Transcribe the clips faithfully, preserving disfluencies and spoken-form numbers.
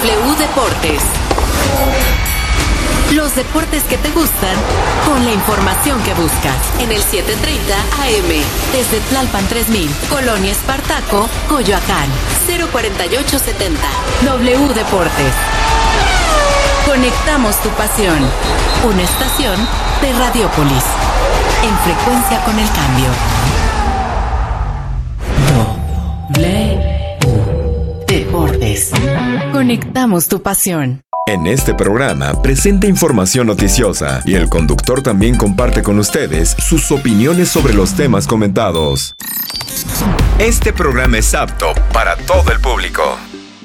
W Deportes. Los deportes que te gustan con la información que buscas en el setecientos treinta A M desde Tlalpan tres mil, Colonia Espartaco, Coyoacán, cero cuarenta y ocho setenta. W Deportes. Conectamos tu pasión. Una estación de Radiópolis. En frecuencia con el cambio. W Deportes. Conectamos tu pasión. En este programa presenta información noticiosa y el conductor también comparte con ustedes sus opiniones sobre los temas comentados. Este programa es apto para todo el público.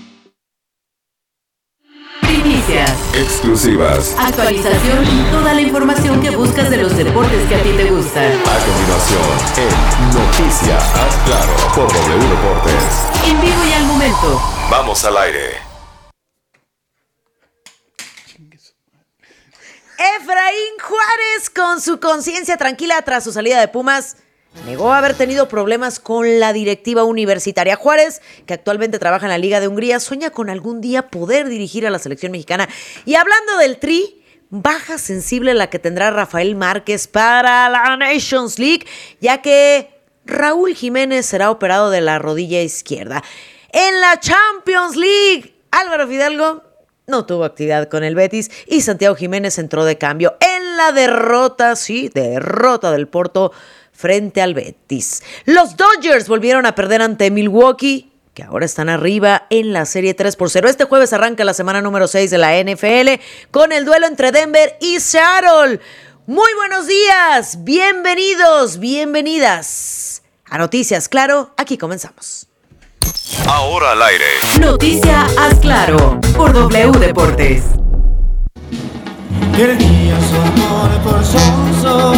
Primicias, exclusivas, actualización y toda la información que buscas de los deportes que a ti te gustan. A continuación, en Noticias Haz Claro por W Deportes. En vivo y al momento. Vamos al aire. Efraín Juárez, con su conciencia tranquila tras su salida de Pumas, negó haber tenido problemas con la directiva universitaria. Juárez, que actualmente trabaja en la Liga de Hungría, sueña con algún día poder dirigir a la selección mexicana. Y hablando del Tri, baja sensible la que tendrá Rafael Márquez para la Nations League, ya que Raúl Jiménez será operado de la rodilla izquierda. En la Champions League, Álvaro Fidalgo no tuvo actividad con el Betis y Santiago Jiménez entró de cambio en la derrota, sí, derrota del Porto frente al Betis. Los Dodgers volvieron a perder ante Milwaukee, que ahora están arriba en la serie tres por cero. Este jueves arranca la semana número seis de la N F L con el duelo entre Denver y Seattle. Muy buenos días, bienvenidos, bienvenidas a Noticias Claro, aquí comenzamos. Ahora al aire. Noticia Haz Claro por W Deportes. El día sono por sonso,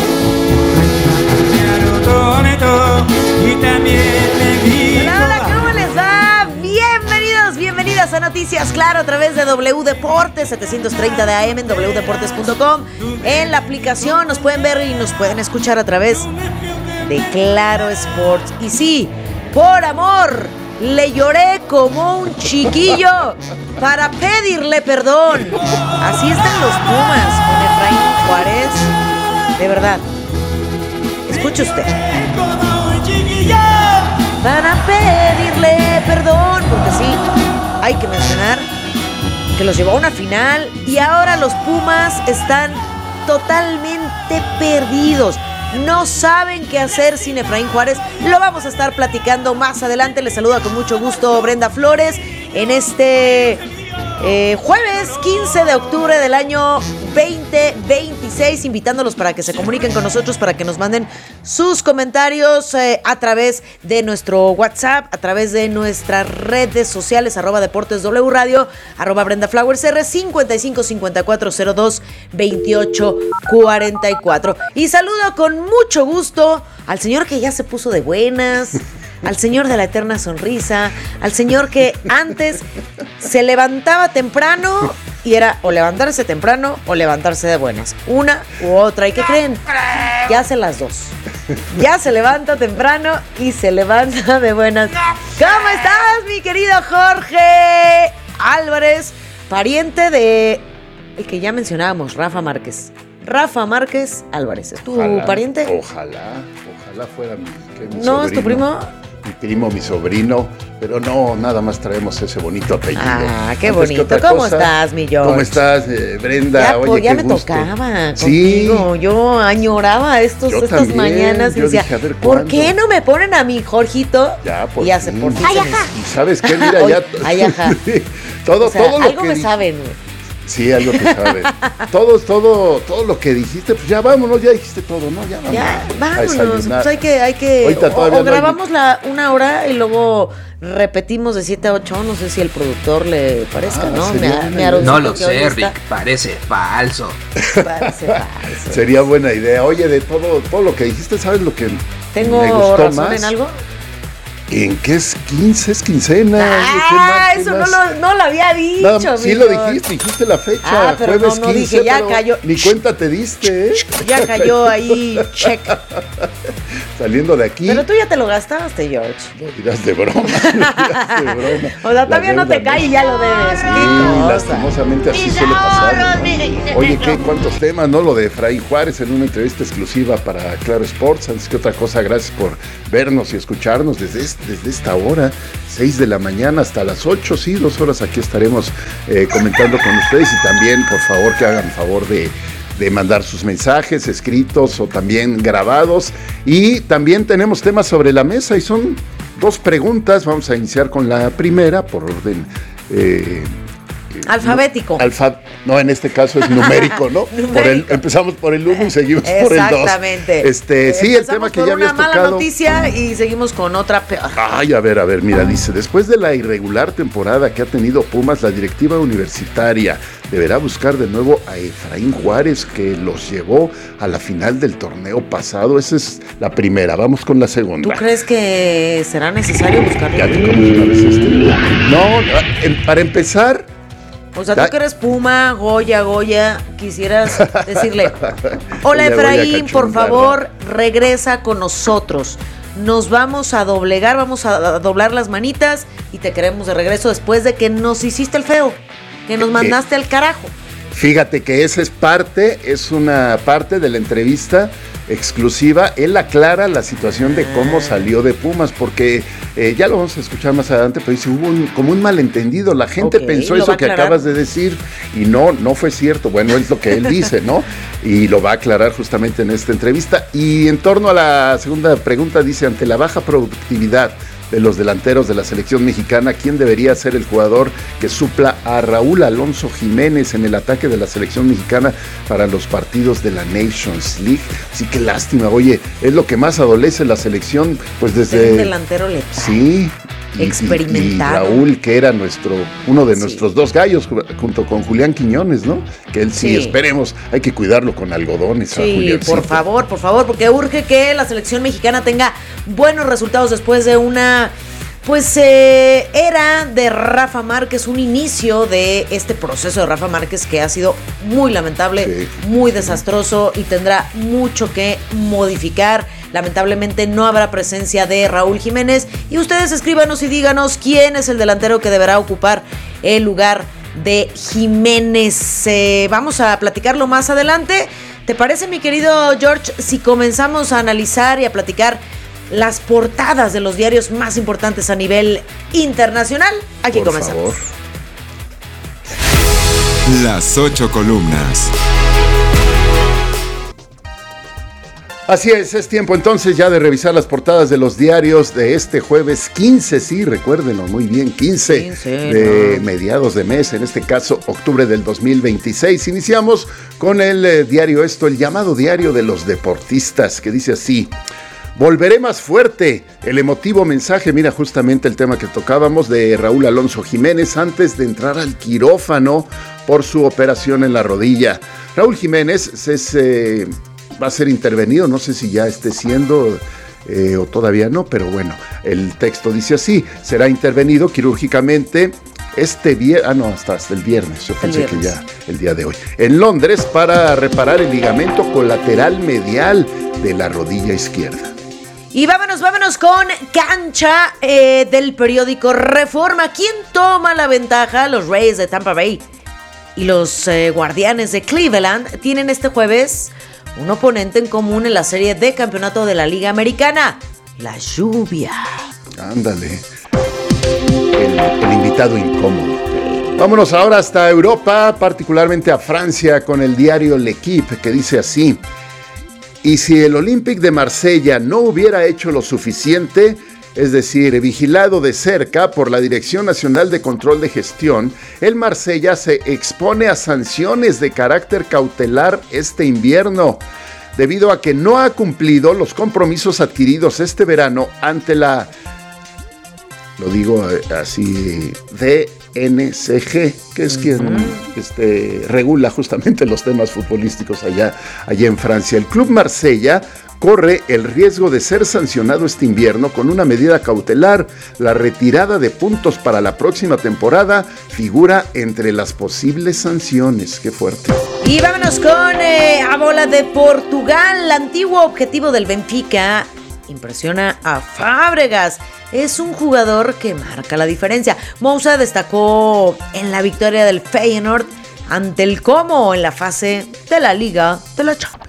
y también le digo. Hola, hola, ¿cómo les va? Bienvenidos, bienvenidas a Noticias Claro a través de W Deportes, setecientos treinta de A M en w deportes punto com. En la aplicación nos pueden ver y nos pueden escuchar a través de Claro Sports. Y sí, por amor, le lloré como un chiquillo para pedirle perdón. Así están los Pumas con Efraín Juárez. De verdad. Escuche usted. Para pedirle perdón, porque sí, hay que mencionar que los llevó a una final y ahora los Pumas están totalmente perdidos. No saben qué hacer sin Efraín Juárez. Lo vamos a estar platicando más adelante. Les saluda con mucho gusto Brenda Flores en este eh, jueves quince de octubre del año veinte veintiséis, invitándolos para que se comuniquen con nosotros, para que nos manden sus comentarios eh, a través de nuestro WhatsApp, a través de nuestras redes sociales, arroba Deportes W Radio, arroba Brenda Flowers R, cincuenta y cinco cincuenta y cuatro cero dos veintiocho cuarenta y cuatro. Y saludo con mucho gusto al señor que ya se puso de buenas, al señor de la eterna sonrisa, al señor que antes se levantaba temprano y era o levantarse temprano o levantarse de buenas. Una u otra. ¿Y qué creen? Ya hace las dos. Ya se levanta temprano y se levanta de buenas. ¿Cómo estás, mi querido Jorge Álvarez? Pariente de el que ya mencionábamos, Rafa Márquez. Rafa Márquez Álvarez. ¿Es tu ojalá, pariente? Ojalá, ojalá fuera mi, que mi ¿No sobrino, es tu primo? Mi primo, mi sobrino, pero no, nada más traemos ese bonito apellido. Ah, qué Antes bonito. que ¿Cómo cosa, estás, mi George? ¿Cómo estás, eh, Brenda? Ya, Oye, pues, ya qué me gusto. tocaba Sí. contigo. Yo añoraba estos, Yo estas también, mañanas y yo decía, dije, a ver, ¿por ¿cuándo? qué no me ponen a mi Jorgito? Ya, por y ya se fin. por fin. Ay, se me- ajá. Y sabes qué, mira, Oye, ya. ay, ajá. todo, O sea, todo lo algo que me di- saben, güey. Sí, algo que sabes. todo, todo, todo lo que dijiste, pues ya vámonos, ya dijiste todo, ¿no? Ya vámonos. Ya, a vámonos. desayunar. Pues hay que, hay que. Ahorita O, todavía o no hay- grabamos la una hora y luego repetimos de siete a ocho. No sé si el productor le parezca, Ah, ¿no? sería Me, buena me idea. aroncito No lo que hoy sé, está- Rick, parece falso. Parece falso. Sería buena idea. Oye, de todo, todo lo que dijiste, ¿sabes lo que ¿Tengo me gustó razón más? en algo? ¿En qué es quince? ¿Es quincena? Ah, ¿Qué más? ¿Qué eso no más? lo, no lo había dicho, Nada, sí mi lo George. dijiste, dijiste la fecha, Ah, pero jueves no, no quince, dije, ya pero cayó. ni cuenta te diste, ¿eh? Ya cayó ahí, check. Saliendo de aquí. Pero tú ya te lo gastaste, George. No dirás de broma, no dirás de broma. O sea, todavía no te cae y ya lo debes. Sí, lastimosamente así suele pasar, ¿no? Oye, ¿qué, cuántos temas, ¿no? Lo de Efraín Juárez en una entrevista exclusiva para Claro Sports. Antes que otra cosa, gracias por vernos y escucharnos desde, este, desde esta hora, seis de la mañana hasta las ocho, sí, dos horas aquí estaremos eh, comentando con ustedes y también, por favor, que hagan favor de... de mandar sus mensajes escritos o también grabados. Y también tenemos temas sobre la mesa y son dos preguntas. Vamos a iniciar con la primera por orden eh, alfabético. No, alfa, no, en este caso es numérico, ¿no? numérico. Por el, empezamos por el uno y seguimos por el dos. Exactamente. Este, sí, el tema que ya habías tocado. Una mala noticia y seguimos con otra peor. Ay, a ver, a ver, mira, dice, después de la irregular temporada que ha tenido Pumas, la directiva universitaria deberá buscar de nuevo a Efraín Juárez, que los llevó a la final del torneo pasado. Esa es la primera. Vamos con la segunda. ¿Tú crees que será necesario buscarlo? Ya te comí una vez este. No, em, para empezar... O sea, tú que eres Puma, Goya, Goya, quisieras decirle, hola Efraín, por favor, regresa con nosotros. Nos vamos a doblegar, vamos a doblar las manitas y te queremos de regreso después de que nos hiciste el feo, que nos mandaste al carajo. Fíjate que esa es parte, es una parte de la entrevista exclusiva. Él aclara la situación de cómo salió de Pumas, porque eh, ya lo vamos a escuchar más adelante, pero dice, hubo un, como un malentendido. La gente okay, pensó eso que acabas de decir y no, no fue cierto. Bueno, es lo que él dice, ¿no? Y lo va a aclarar justamente en esta entrevista. Y en torno a la segunda pregunta, dice, ante la baja productividad de los delanteros de la selección mexicana, ¿quién debería ser el jugador que supla a Raúl Alonso Jiménez en el ataque de la selección mexicana para los partidos de la Nations League? Sí, qué lástima, oye, es lo que más adolece la selección, pues desde... Un delantero letal. Sí. Y, experimentado. Y, y Raúl, que era nuestro, uno de sí. nuestros dos gallos, junto con Julián Quiñones, ¿no? Que él sí, sí. esperemos, hay que cuidarlo con algodones. Sí, a por favor, por favor, porque urge que la selección mexicana tenga buenos resultados después de una, pues, eh, era de Rafa Márquez, un inicio de este proceso de Rafa Márquez que ha sido muy lamentable, sí. muy desastroso y tendrá mucho que modificar. Lamentablemente no habrá presencia de Raúl Jiménez y ustedes escríbanos y díganos quién es el delantero que deberá ocupar el lugar de Jiménez. Eh, vamos a platicarlo más adelante. ¿Te parece, mi querido George, si comenzamos a analizar y a platicar las portadas de los diarios más importantes a nivel internacional? Aquí Por comenzamos. Favor. Las ocho columnas. Así es, es tiempo entonces ya de revisar las portadas de los diarios de este jueves quince, sí, recuérdenlo muy bien, quince, quince de no. mediados de mes, en este caso octubre del dos mil veintiséis. Iniciamos con el eh, diario Esto, el llamado diario de los deportistas, que dice así: volveré más fuerte. El emotivo mensaje, mira justamente el tema que tocábamos de Raúl Alonso Jiménez antes de entrar al quirófano por su operación en la rodilla. Raúl Jiménez es... Eh, va a ser intervenido, no sé si ya esté siendo eh, o todavía no, pero bueno, el texto dice así: será intervenido quirúrgicamente este viernes, ah no, hasta, hasta el viernes, yo pensé que ya el día de hoy, en Londres, para reparar el ligamento colateral medial de la rodilla izquierda. Y vámonos, vámonos con cancha eh, del periódico Reforma. ¿Quién toma la ventaja? Los Rays de Tampa Bay y los eh, Guardianes de Cleveland tienen este jueves un oponente en común en la serie de campeonato de la Liga Americana: la lluvia. Ándale, el, el invitado incómodo. Vámonos ahora hasta Europa, particularmente a Francia, con el diario L'Equipe, que dice así: y si el Olympique de Marsella no hubiera hecho lo suficiente, es decir, vigilado de cerca por la Dirección Nacional de Control de Gestión, el Marsella se expone a sanciones de carácter cautelar este invierno, debido a que no ha cumplido los compromisos adquiridos este verano ante la, lo digo así, D N C G, que es quien uh-huh. este, regula justamente los temas futbolísticos allá, allá en Francia. El Club Marsella corre el riesgo de ser sancionado este invierno con una medida cautelar. La retirada de puntos para la próxima temporada figura entre las posibles sanciones. Qué fuerte. Y vámonos con eh, a bola de Portugal. El antiguo objetivo del Benfica impresiona a Fábregas. Es un jugador que marca la diferencia. Moussa destacó en la victoria del Feyenoord ante el Como en la fase de la Liga de la Champions.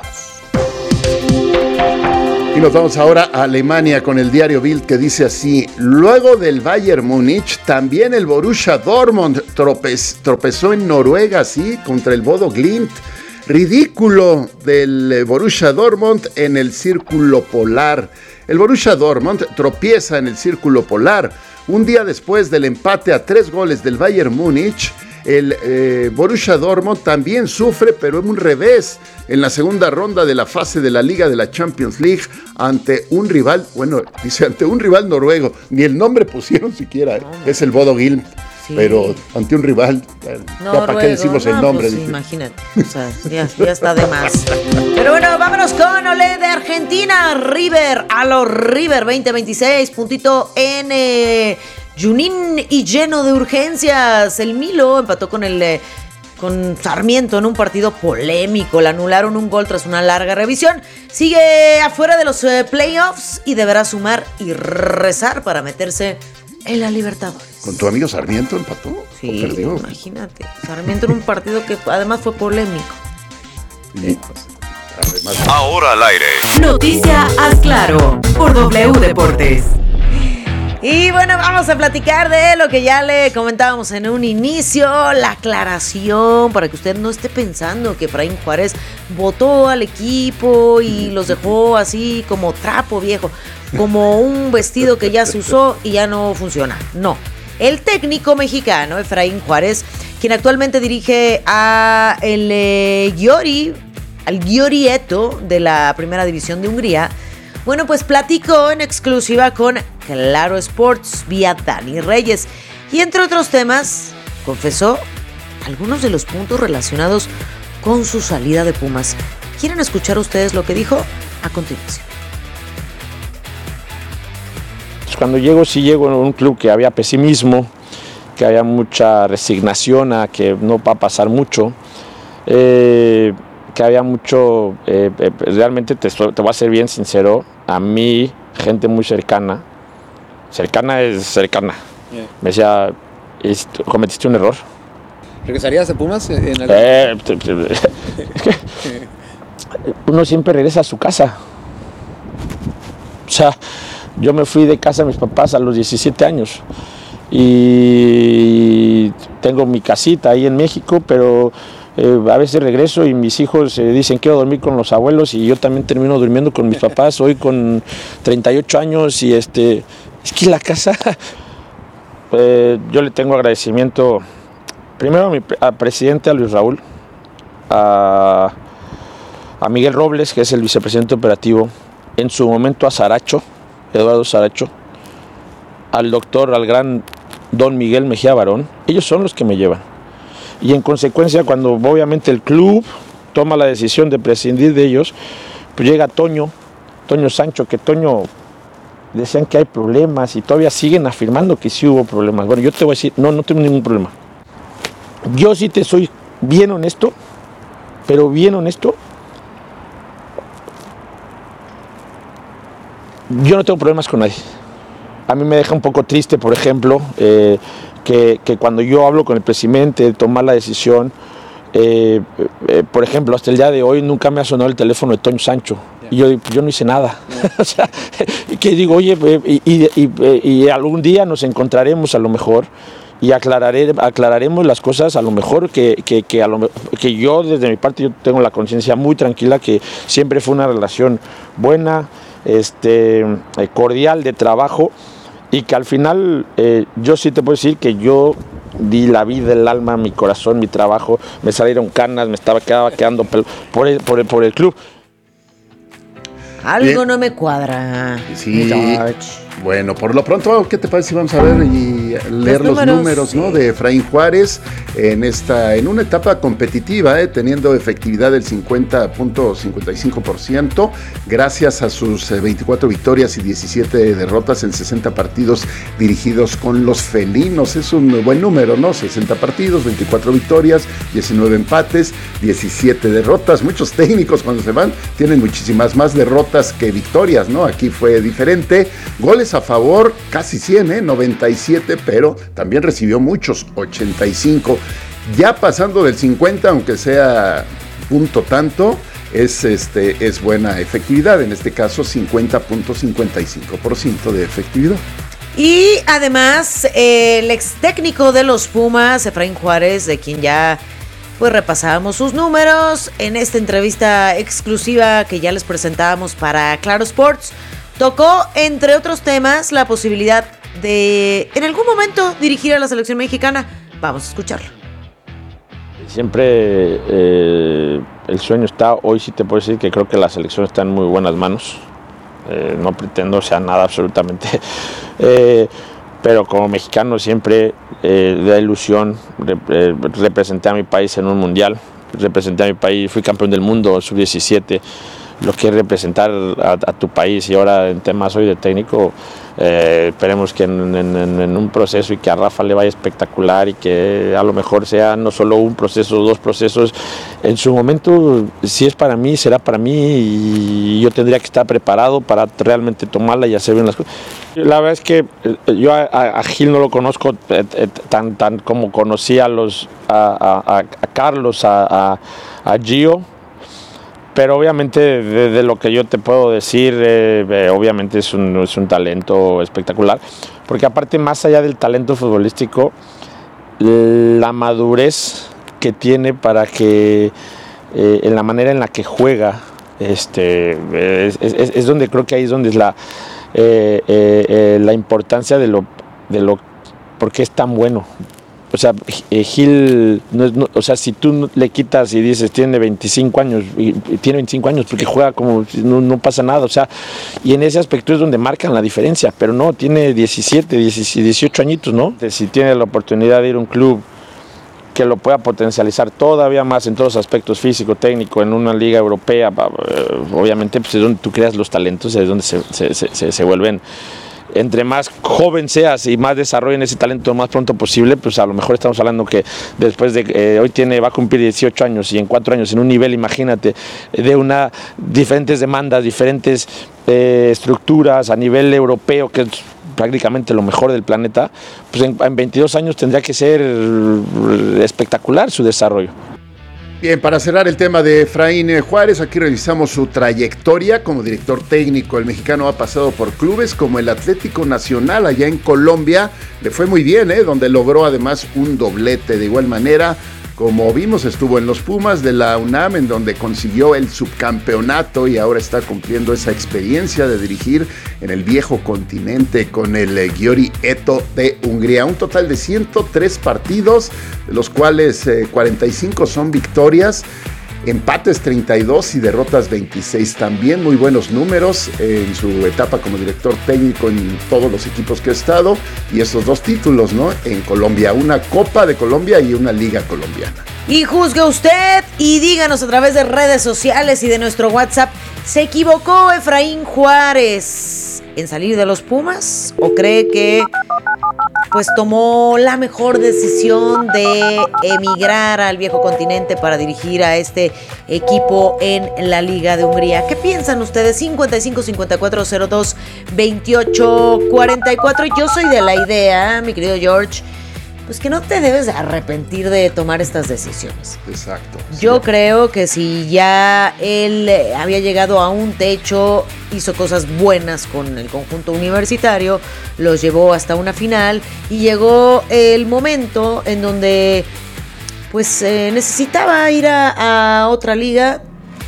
Y nos vamos ahora a Alemania con el diario Bild, que dice así: luego del Bayern Múnich, también el Borussia Dortmund tropez, tropezó en Noruega, sí, contra el Bodo Glimt. Ridículo del Borussia Dortmund en el círculo polar. El Borussia Dortmund tropieza en el círculo polar. Un día después del empate a tres goles del Bayern Múnich, el eh, Borussia Dortmund también sufre, pero en un revés, en la segunda ronda de la fase de la Liga de la Champions League, ante un rival, bueno, dice ante un rival noruego, ni el nombre pusieron siquiera, ¿eh? Es el Bodo Glimt, sí. Pero ante un rival, no, ya para qué decimos no, el nombre. Pues, imagínate, o sea, ya, ya está de más. Pero bueno, vámonos con Olé de Argentina, River, a los River veinte veintiséis, puntito N. Junín y lleno de urgencias. El Milo empató con el eh, con Sarmiento en un partido polémico. Le anularon un gol tras una larga revisión. Sigue afuera de los eh, playoffs y deberá sumar y rezar para meterse en la Libertadores. ¿Con tu amigo Sarmiento empató? Sí, ¿O perdió? Imagínate. Sarmiento en un partido que además fue polémico. Sí, pues, además... Ahora al aire. Noticia Haz Claro por W Deportes. Y bueno, vamos a platicar de lo que ya le comentábamos en un inicio, la aclaración, para que usted no esté pensando que Efraín Juárez votó al equipo y los dejó así como trapo viejo, como un vestido que ya se usó y ya no funciona. No, el técnico mexicano Efraín Juárez, quien actualmente dirige a el eh, Győri, al Győri Eto de la Primera División de Hungría, bueno, pues platicó en exclusiva con Claro Sports vía Dani Reyes y entre otros temas confesó algunos de los puntos relacionados con su salida de Pumas. ¿Quieren escuchar ustedes lo que dijo? A continuación. Cuando llego, sí llego en un club que había pesimismo, que había mucha resignación a que no va a pasar mucho. Eh, que había mucho, eh, eh, realmente te, te voy a ser bien sincero, a mí, gente muy cercana, cercana es cercana, yeah. Me decía, cometiste un error. ¿Regresarías a Pumas? En el... eh, te, te, es que uno siempre regresa a su casa. O sea, yo me fui de casa de mis papás a los diecisiete años y tengo mi casita ahí en México, pero Eh, a veces regreso y mis hijos eh, dicen quiero dormir con los abuelos y yo también termino durmiendo con mis papás hoy con treinta y ocho años y este es que la casa eh, yo le tengo agradecimiento primero a mi al presidente, a Luis Raúl, a, a Miguel Robles, que es el vicepresidente operativo, en su momento a Saracho, Eduardo Saracho, al doctor, al gran don Miguel Mejía Barón. Ellos son los que me llevan. Y en consecuencia, cuando obviamente el club toma la decisión de prescindir de ellos, pues llega Toño, Toño Sancho, que Toño decían que hay problemas y todavía siguen afirmando que sí hubo problemas. Bueno, yo te voy a decir, no, no tengo ningún problema. Yo sí te soy bien honesto, pero bien honesto, yo no tengo problemas con nadie. A mí me deja un poco triste, por ejemplo, eh, Que, que cuando yo hablo con el presidente de tomar la decisión, eh, eh, por ejemplo, hasta el día de hoy nunca me ha sonado el teléfono de Toño Sancho. Yeah. Y yo, yo no hice nada. Yeah. O sea, que digo, oye, y, y, y, y algún día nos encontraremos a lo mejor y aclararé, aclararemos las cosas a lo mejor que, que, que, a lo, que yo desde mi parte yo tengo la conciencia muy tranquila que siempre fue una relación buena, este, cordial, de trabajo. Y que al final eh, yo sí te puedo decir que yo di la vida, el alma, mi corazón, mi trabajo, me salieron canas, me estaba quedaba quedando por el, por el, por el club. Algo Bien. No me cuadra. Sí. Bueno, por lo pronto, ¿qué te parece si vamos a ver y leer los, los números, números sí. ¿no? de Efraín Juárez en esta, en una etapa competitiva, eh, teniendo efectividad del cincuenta punto cincuenta y cinco por ciento, gracias a sus eh, veinticuatro victorias y diecisiete derrotas en sesenta partidos dirigidos con los felinos? Es un buen número, ¿no? sesenta partidos, veinticuatro victorias, diecinueve empates, diecisiete derrotas. Muchos técnicos cuando se van tienen muchísimas más derrotas que victorias, ¿no? Aquí fue diferente. Goles a favor, casi cien, ¿eh? noventa y siete, pero también recibió muchos, ochenta y cinco. Ya pasando del cincuenta, aunque sea punto tanto, es, este, es buena efectividad. En este caso, cincuenta punto cincuenta y cinco por ciento de efectividad. Y además, eh, el ex técnico de los Pumas, Efraín Juárez, de quien ya pues repasábamos sus números en esta entrevista exclusiva que ya les presentábamos para Claro Sports, tocó, entre otros temas, la posibilidad de, en algún momento, dirigir a la selección mexicana. Vamos a escucharlo. Siempre eh, el sueño está, hoy sí te puedo decir que creo que la selección está en muy buenas manos. Eh, no pretendo sea nada absolutamente, eh, pero como mexicano siempre eh, da ilusión. Re- representé a mi país en un mundial, representé a mi país, fui campeón del mundo, sub diecisiete. Lo que es representar a, a tu país, y ahora en temas hoy de técnico, eh, esperemos que en, en, en un proceso y que a Rafa le vaya espectacular y que a lo mejor sea no solo un proceso, dos procesos. En su momento, si es para mí, será para mí, y yo tendría que estar preparado para realmente tomarla y hacer bien las cosas. La verdad es que yo a, a Gil no lo conozco eh, eh, tan, tan como conocí a, los, a, a, a Carlos, a, a, a Gio. Pero obviamente de, de lo que yo te puedo decir, eh, eh, obviamente es un, es un talento espectacular, porque aparte, más allá del talento futbolístico, la madurez que tiene para que eh, en la manera en la que juega, este, es, es, es donde creo que ahí es donde es la, eh, eh, eh, la importancia de lo, de lo, porque es tan bueno. O sea, Gil, no, no, o sea, si tú le quitas y dices tiene veinticinco años, y, y tiene veinticinco años porque juega como no, no pasa nada, o sea, y en ese aspecto es donde marcan la diferencia, pero no, tiene diecisiete, dieciocho añitos, ¿no? Si tiene la oportunidad de ir a un club que lo pueda potencializar todavía más en todos los aspectos, físico, técnico, en una liga europea, obviamente pues es donde tú creas los talentos, es donde se, se, se, se vuelven. Entre más joven seas y más desarrollen ese talento lo más pronto posible, pues a lo mejor estamos hablando que después de eh, hoy tiene, va a cumplir dieciocho años, y en cuatro años en un nivel, imagínate, de una diferentes demandas, diferentes eh, estructuras a nivel europeo, que es prácticamente lo mejor del planeta, pues en, en veintidós años tendría que ser espectacular su desarrollo. Bien, para cerrar el tema de Efraín Juárez, aquí revisamos su trayectoria como director técnico. El mexicano ha pasado por clubes como el Atlético Nacional allá en Colombia, le fue muy bien, ¿eh? donde logró además un doblete. De igual manera, como vimos, estuvo en los Pumas de la UNAM, en donde consiguió el subcampeonato y ahora está cumpliendo esa experiencia de dirigir en el viejo continente con el eh, Győri Eto de Hungría. Un total de ciento tres partidos, de los cuales eh, cuarenta y cinco son victorias, empates treinta y dos y derrotas veintiséis. También muy buenos números en su etapa como director técnico en todos los equipos que ha estado, y esos dos títulos, ¿no? En Colombia, una Copa de Colombia y una Liga Colombiana. Y juzgue usted y díganos a través de redes sociales y de nuestro WhatsApp, ¿se equivocó Efraín Juárez en salir de los Pumas o cree que pues tomó la mejor decisión de emigrar al viejo continente para dirigir a este equipo en la Liga de Hungría? ¿Qué piensan ustedes? cincuenta y cinco, cincuenta y cuatro, cero dos, veintiocho, cuarenta y cuatro. Yo soy de la idea, mi querido George, pues que no te debes de arrepentir de tomar estas decisiones. Exacto. Yo sí. creo que si ya él había llegado a un techo, hizo cosas buenas con el conjunto universitario, los llevó hasta una final y llegó el momento en donde pues eh, necesitaba ir a, a otra liga.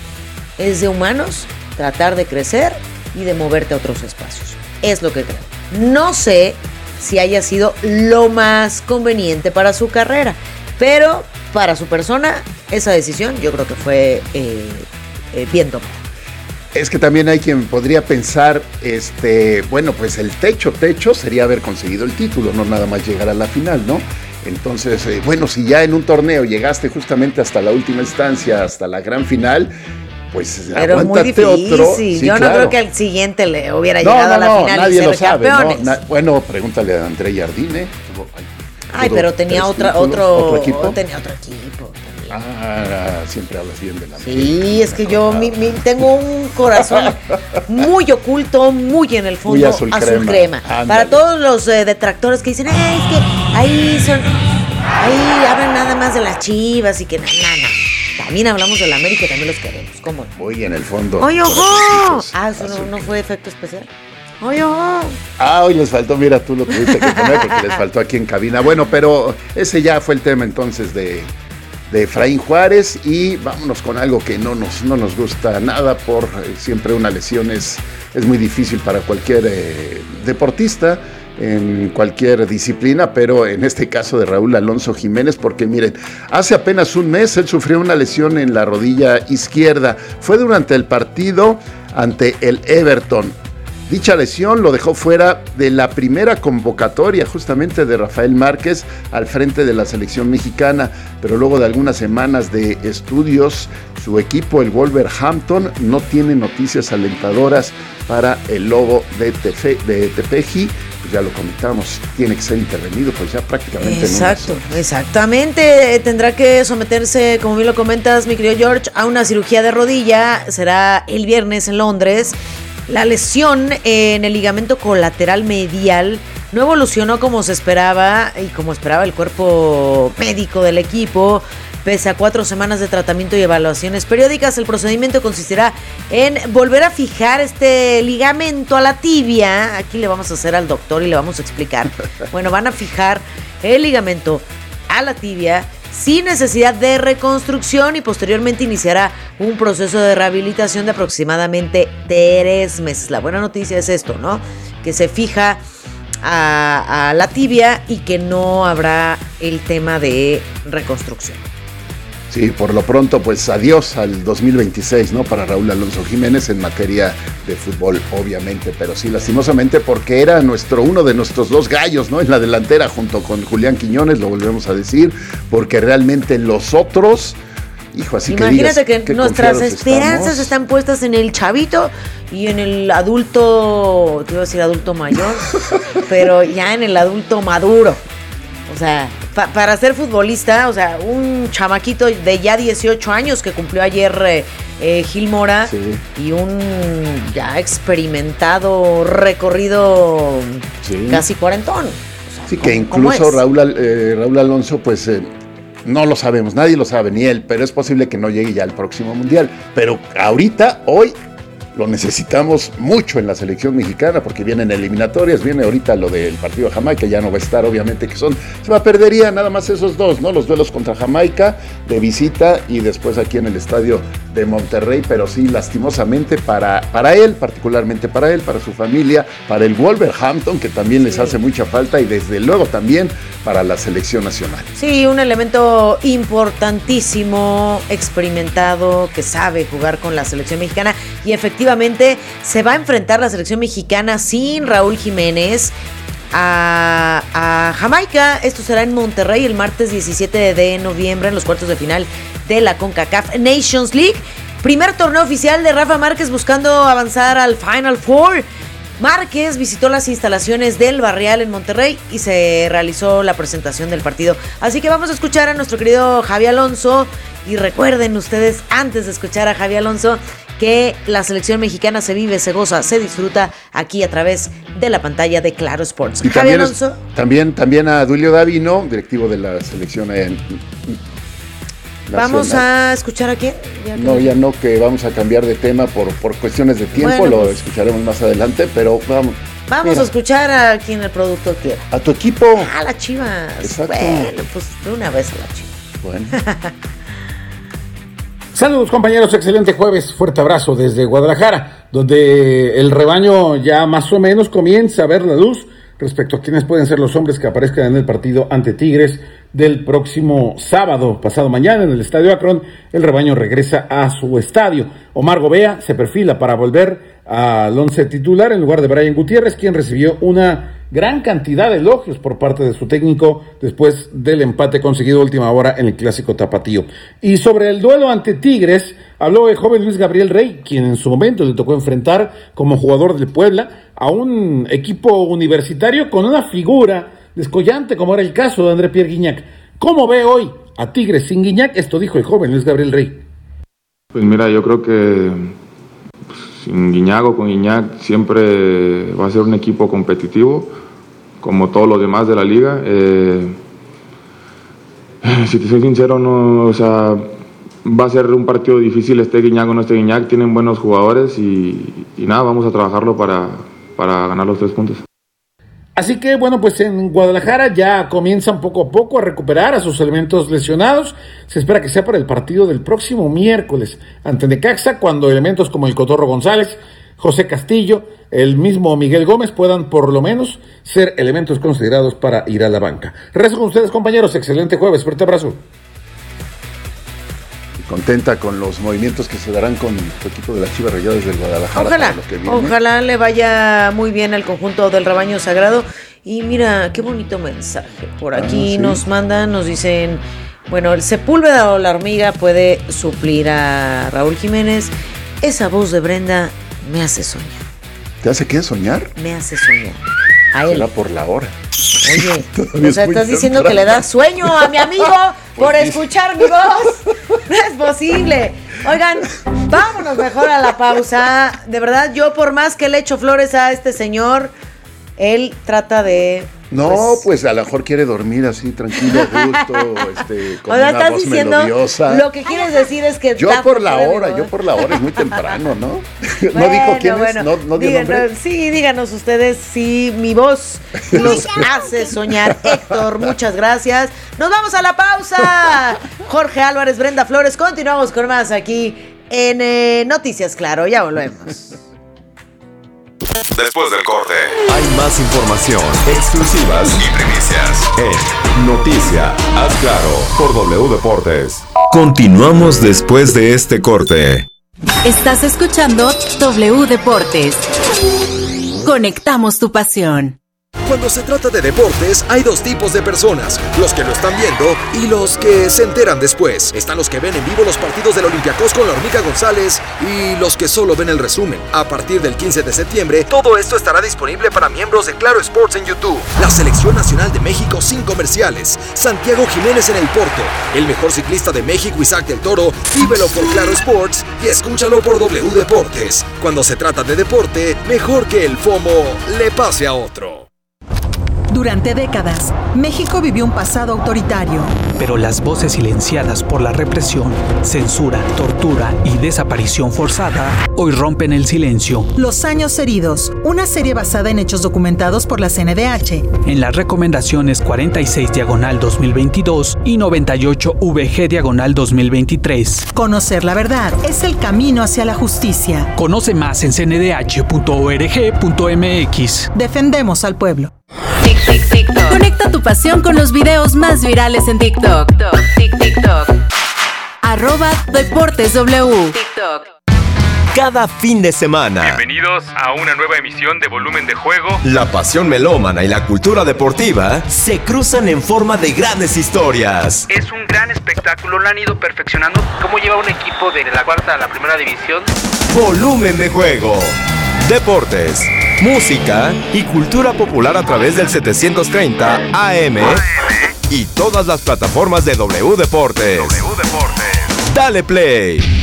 Es de humanos tratar de crecer y de moverte a otros espacios. Es lo que creo. No sé si haya sido lo más conveniente para su carrera, pero para su persona esa decisión yo creo que fue eh, eh, bien tomada. Es que también hay quien podría pensar, este, bueno, pues el techo, techo sería haber conseguido el título, no nada más llegar a la final, ¿no? Entonces, eh, bueno, si ya en un torneo llegaste justamente hasta la última instancia, hasta la gran final, pues pero aguántate muy difícil. otro. Sí, Yo no claro. creo que al siguiente le hubiera no, llegado no, a la no, final nadie y ser lo sabe, campeones. ¿no? Na- bueno, pregúntale a André Jardine. Ay, Tuvo pero tenía tres otra, títulos, otro, otro equipo. tenía otro equipo. Ah, siempre hablas bien de la Sí, es que yo mi, mi, tengo un corazón muy oculto, muy en el fondo, Muy azul crema. crema. Ándale. Para todos los eh, detractores que dicen, "Ay, es que ahí son, ahí hablan nada más de las Chivas y que nada, nada. También hablamos de la América y también los queremos, ¿cómo? Muy en el fondo. ¡Oye, ojo! Corazoncitos. Ah, eso no, no fue efecto especial. ¡Oye, ojo! Ah, hoy les faltó, mira, tú lo tuviste que poner porque les faltó aquí en cabina. Bueno, pero ese ya fue el tema entonces de, de Efraín Juárez y vámonos con algo que no nos, no nos gusta nada por eh, siempre una lesión es, es muy difícil para cualquier eh, deportista en cualquier disciplina, pero en este caso de Raúl Alonso Jiménez, porque miren, hace apenas un mes él sufrió una lesión en la rodilla izquierda. Fue durante el partido ante el Everton. Dicha lesión lo dejó fuera de la primera convocatoria justamente de Rafael Márquez al frente de la selección mexicana, pero luego de algunas semanas de estudios, su equipo, el Wolverhampton, no tiene noticias alentadoras para el Lobo de, Tefe, de Tepeji. Pues ya lo comentamos, tiene que ser intervenido, pues ya prácticamente Exacto, no. exactamente. Tendrá que someterse, como bien lo comentas, mi querido George, a una cirugía de rodilla. Será el viernes en Londres. La lesión en el ligamento colateral medial no evolucionó como se esperaba y como esperaba el cuerpo médico del equipo. Pese a cuatro semanas de tratamiento y evaluaciones periódicas, el procedimiento consistirá en volver a fijar este ligamento a la tibia. Aquí le vamos a hacer al doctor y le vamos a explicar. Bueno, van a fijar el ligamento a la tibia sin necesidad de reconstrucción y posteriormente iniciará un proceso de rehabilitación de aproximadamente tres meses. La buena noticia es esto, ¿no? Que se fija a, a la tibia y que no habrá el tema de reconstrucción. Sí, por lo pronto, pues adiós al dos mil veintiséis, ¿no? Para Raúl Alonso Jiménez en materia de fútbol, obviamente, pero sí, lastimosamente, porque era nuestro uno de nuestros dos gallos, ¿no? En la delantera, junto con Julián Quiñones, lo volvemos a decir, porque realmente los otros, hijo, así imagínate que digas, que nuestras esperanzas estamos. Están puestas en el chavito y en el adulto, te iba a decir adulto mayor, pero ya en el adulto maduro. O sea, pa- para ser futbolista, o sea, un chamaquito de ya dieciocho años que cumplió ayer eh, eh, Gil Mora, sí. Y un ya experimentado recorrido sí. Casi cuarentón. O sea, sí, que incluso Raúl, eh, Raúl Alonso, pues eh, no lo sabemos, nadie lo sabe, ni él, pero es posible que no llegue ya al próximo Mundial. Pero ahorita, hoy, lo necesitamos mucho en la selección mexicana porque vienen eliminatorias, viene ahorita lo del partido de Jamaica, ya no va a estar, obviamente que son, se va a perdería nada más esos dos, ¿no? Los duelos contra Jamaica de visita y después aquí en el estadio de Monterrey, pero sí, lastimosamente para, para él, particularmente para él, para su familia, para el Wolverhampton, que también les hace mucha falta y desde luego también para la selección nacional. Sí, un elemento importantísimo, experimentado, que sabe jugar con la selección mexicana y efectivamente Efectivamente, se va a enfrentar la selección mexicana sin Raúl Jiménez a, a Jamaica. Esto será en Monterrey el martes diecisiete de noviembre en los cuartos de final de la CONCACAF Nations League. Primer torneo oficial de Rafa Márquez buscando avanzar al Final Four. Márquez visitó las instalaciones del Barrial en Monterrey y se realizó la presentación del partido. Así que vamos a escuchar a nuestro querido Javi Alonso. Y recuerden ustedes, antes de escuchar a Javi Alonso, que la selección mexicana se vive, se goza, se disfruta aquí a través de la pantalla de Claro Sports. Y Javi también Alonso. Es, también, también a Duilio Davino, directivo de la selección en, ¿Vamos a escuchar a quién? ¿Ya no, ya no, que vamos a cambiar de tema por, por cuestiones de tiempo, bueno, lo pues, escucharemos más adelante, pero vamos. Vamos mira. a escuchar a quien el productor quiera. A tu equipo. A la Chivas. Exacto. Bueno, pues de una vez a la Chivas. Bueno. Saludos compañeros, excelente jueves, fuerte abrazo desde Guadalajara, donde el rebaño ya más o menos comienza a ver la luz respecto a quiénes pueden ser los hombres que aparezcan en el partido ante Tigres del próximo sábado, pasado mañana, en el Estadio Akron. El rebaño regresa a su estadio. Omar Gobea se perfila para volver al once titular en lugar de Brian Gutiérrez, quien recibió una gran cantidad de elogios por parte de su técnico después del empate conseguido a última hora en el Clásico Tapatío. Y sobre el duelo ante Tigres, habló el joven Luis Gabriel Rey, quien en su momento le tocó enfrentar como jugador del Puebla a un equipo universitario con una figura descollante, como era el caso de André Pierre Guignac. ¿Cómo ve hoy a Tigres sin Guignac? Esto dijo el joven Luis Gabriel Rey. Pues mira, yo creo que pues, sin Guignac o con Guignac siempre va a ser un equipo competitivo, como todos los demás de la liga. Eh, si te soy sincero, no, o sea, va a ser un partido difícil, esté Guignac o no esté Guignac, tienen buenos jugadores y, y nada, vamos a trabajarlo para, para ganar los tres puntos. Así que, bueno, pues en Guadalajara ya comienzan poco a poco a recuperar a sus elementos lesionados. Se espera que sea para el partido del próximo miércoles ante Necaxa, cuando elementos como el Cotorro González, José Castillo, el mismo Miguel Gómez puedan por lo menos ser elementos considerados para ir a la banca. Regreso con ustedes, compañeros. Excelente jueves. Fuerte abrazo. Contenta con los movimientos que se darán con tu equipo de las Chivas Rayadas del Guadalajara. Ojalá, ojalá le vaya muy bien al conjunto del rebaño sagrado. Y mira, qué bonito mensaje. Por aquí ah, ¿sí? Nos mandan, nos dicen, bueno, el Sepúlveda o la hormiga puede suplir a Raúl Jiménez. Esa voz de Brenda me hace soñar. ¿Te hace qué, soñar? Me hace soñar. A él. Será por la hora. Oye, o sea, estás diciendo temprano que le das sueño a mi amigo por pues escuchar mi voz. No es posible. Oigan, vámonos mejor a la pausa. De verdad, yo por más que le echo flores a este señor, él trata de... No, pues, pues a lo mejor quiere dormir así, tranquilo, a gusto, este, con o sea, una estás voz diciendo, melodiosa. Lo que quieres decir es que... Yo por la hora, ¿no? yo por la hora, es muy temprano, ¿no? Bueno, ¿no dijo quién bueno, es? ¿No, no dio díganos, nombre? Sí, díganos ustedes si mi voz los hace soñar. Héctor, muchas gracias. Nos vamos a la pausa. Jorge Álvarez, Brenda Flores, continuamos con más aquí en eh, Noticias Claro, ya volvemos. Después del corte, hay más información, exclusivas y primicias en Noticia Haz Claro por W Deportes. Continuamos después de este corte. Estás escuchando W Deportes. Conectamos tu pasión. Cuando se trata de deportes, hay dos tipos de personas, los que lo están viendo y los que se enteran después. Están los que ven en vivo los partidos del Olympiacos con la Hormiga González y los que solo ven el resumen. A partir del quince de septiembre, todo esto estará disponible para miembros de Claro Sports en YouTube. La Selección Nacional de México sin comerciales. Santiago Jiménez en el Porto. El mejor ciclista de México, Isaac del Toro. Vívelo por Claro Sports y escúchalo por W Deportes. Cuando se trata de deporte, mejor que el FOMO le pase a otro. Durante décadas, México vivió un pasado autoritario. Pero las voces silenciadas por la represión, censura, tortura y desaparición forzada hoy rompen el silencio. Los años heridos, una serie basada en hechos documentados por la C N D H. En las recomendaciones cuarenta y seis diagonal dos mil veintidós y noventa y ocho V G diagonal dos mil veintitrés. Conocer la verdad es el camino hacia la justicia. Conoce más en c n d h punto org punto m x. Defendemos al pueblo. Tic, tic, TikTok. Conecta tu pasión con los videos más virales en TikTok. Tic, TikTok. Arroba Deportes W. TikTok. Cada fin de semana. Bienvenidos a una nueva emisión de Volumen de Juego. La pasión melómana y la cultura deportiva se cruzan en forma de grandes historias. Es un gran espectáculo, lo han ido perfeccionando. ¿Cómo lleva un equipo de la cuarta a la primera división? Volumen de Juego. Deportes, música y cultura popular a través del setecientos treinta A M y todas las plataformas de W Deportes. W Deportes. Dale play.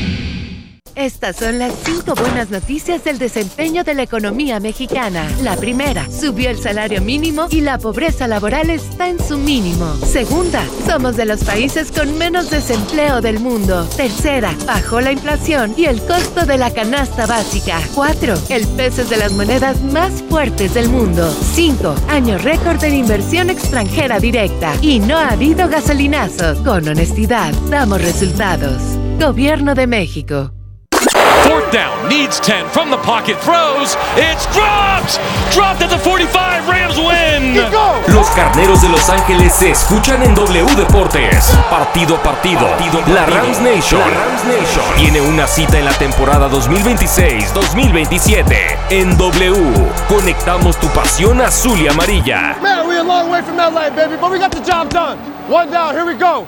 Estas son las cinco buenas noticias del desempeño de la economía mexicana. La primera, subió el salario mínimo y la pobreza laboral está en su mínimo. Segunda, somos de los países con menos desempleo del mundo. Tercera, bajó la inflación y el costo de la canasta básica. Cuatro, el peso es de las monedas más fuertes del mundo. Cinco, año récord en inversión extranjera directa. Y no ha habido gasolinazos. Con honestidad, damos resultados. Gobierno de México. down, needs ten, from the pocket, throws, it's dropped! Dropped at the forty-five, Rams win! Los Carneros de Los Ángeles se escuchan en W Deportes. Partido a partido, la Rams Nation, la Rams Nation tiene una cita en la temporada dos mil veintiséis dos mil veintisiete. En W, conectamos tu pasión azul y amarilla. Man, we're a long way from L A, baby, but we got the job done. One down, here we go.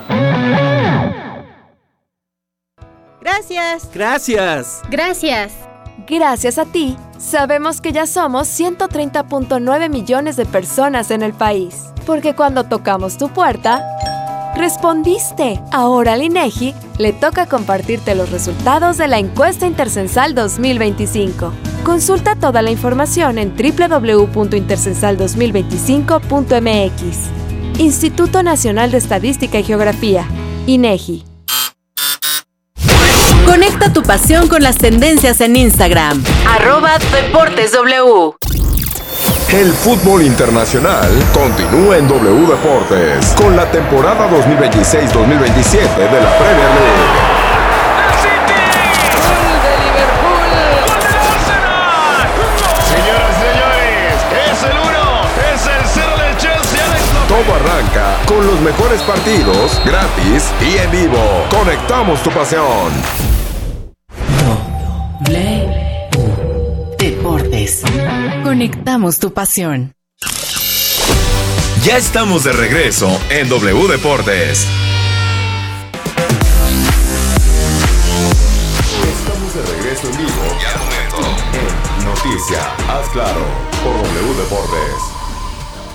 Gracias. Gracias. Gracias. Gracias a ti, sabemos que ya somos ciento treinta punto nueve millones de personas en el país. Porque cuando tocamos tu puerta, respondiste. Ahora al INEGI le toca compartirte los resultados de la encuesta Intercensal dos mil veinticinco. Consulta toda la información en doble u doble u doble u punto intercensal dos mil veinticinco punto m x. Instituto Nacional de Estadística y Geografía, INEGI. Conecta tu pasión con las tendencias en Instagram. Arroba Deportes W. El fútbol internacional continúa en W Deportes con la temporada dos mil veintiséis dos mil veintisiete de la Premier League. Señoras y señores, es el uno, es el cero del Chelsea. Todo arranca con los mejores partidos, gratis y en vivo. Conectamos tu pasión. W Deportes. Conectamos tu pasión. Ya estamos de regreso en W Deportes. Estamos de regreso en vivo y al momento en Noticia, haz claro, por W Deportes.